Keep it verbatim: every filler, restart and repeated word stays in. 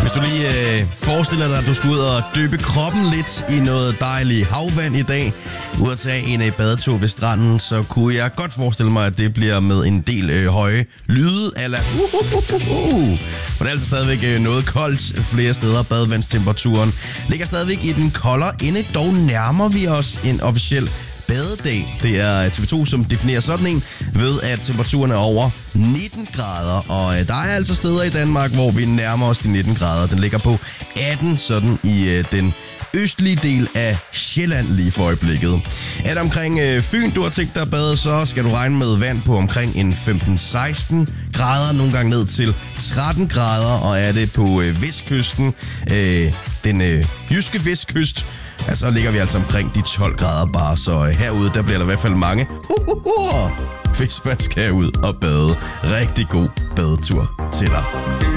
Hvis du lige øh, forestiller dig, at du skal ud og dyppe kroppen lidt i noget dejligt havvand i dag, ud at tage en øh, badetur ved stranden, så kunne jeg godt forestille mig, at det bliver med en del øh, høje lyde, eller uhuhuhuhu. For det er altså stadigvæk øh, noget koldt flere steder. Badevandstemperaturen ligger stadigvæk i den koldere ende, dog nærmer vi os en officiel badedag. Det er T V to, som definerer sådan en, ved at temperaturen er over nitten grader. Og øh, der er altså steder i Danmark, hvor vi nærmer os de nitten grader. Den ligger på atten, sådan i øh, den østlige del af Sjælland lige for øjeblikket. Er det omkring øh, Fyn, du har tænkt dig at bade, så skal du regne med vand på omkring en femten seksten grader, nogle gange ned til tretten grader. Og er det på øh, vestkysten, øh, den øh, jyske vestkyst, ja, så ligger vi altså omkring de tolv grader bare, så herude, der bliver der i hvert fald mange, hvis man skal ud og bade. Rigtig god badetur til dig.